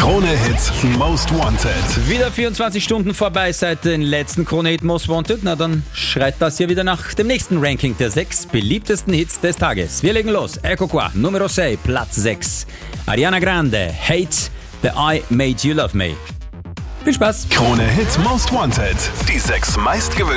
Krone Hits Most Wanted. Wieder 24 Stunden vorbei seit den letzten Krone Hit Most Wanted. Na dann schreit das hier wieder nach dem nächsten Ranking der 6 beliebtesten Hits des Tages. Wir legen los. Ecco qua, Numero 6, Platz 6. Ariana Grande, Hate, The I Made You Love Me. Viel Spaß. Krone Hits Most Wanted. Die 6 meistgewünschten